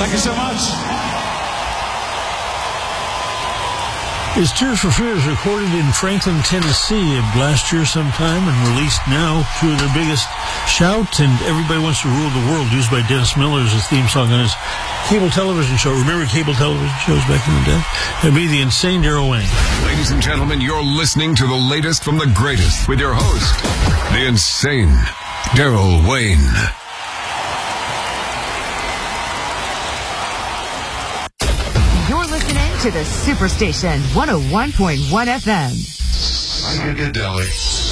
Thank you so much. His Tears for Fears recorded in Franklin, Tennessee last year sometime and released now. Two of their biggest, Shout and Everybody Wants to Rule the World, used by Dennis Miller as his theme song on his cable television show. Remember cable television shows back in the day? It'd be The Insane Daryl Wayne. Ladies and gentlemen, you're listening to the latest from the greatest with your host, The Insane Daryl Wayne. You're listening to the Superstation 101.1 FM. Psychedelic.